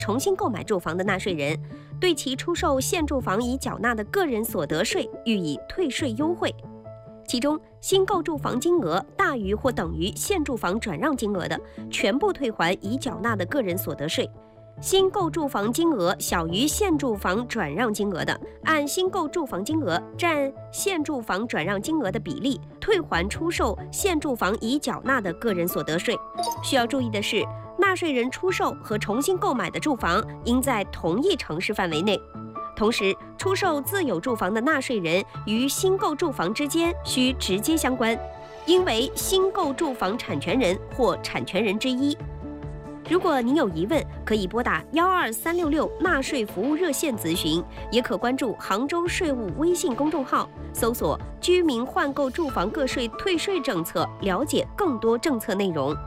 重新购买住房的纳税人，对其出售现住房已缴纳的个人所得税予以退税优惠。其中，新购住房金额大于或等于现住房转让金额的，全部退还已缴纳的个人所得税；新购住房金额小于现住房转让金额的，按新购住房金额占现住房转让金额的比例，退还出售现住房已缴纳的个人所得税。需要注意的是，纳税人出售和重新购买的住房应在同一城市范围内。同时，出售自有住房的纳税人与新购住房之间需直接相关，应为新购住房产权人或产权人之一。如果您有疑问，可以拨打12366纳税服务热线咨询，也可关注杭州税务微信公众号，搜索"居民换购住房个税退税政策"，了解更多政策内容。